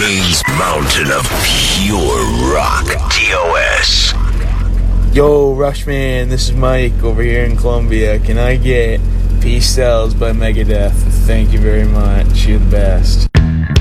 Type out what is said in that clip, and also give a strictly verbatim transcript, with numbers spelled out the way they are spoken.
Kane's Mountain of Pure Rock. T O S. Yo, Rushman, this is Mike over here in Columbia. Can I get Peace Sells by Megadeth? Thank you very much. You're the best.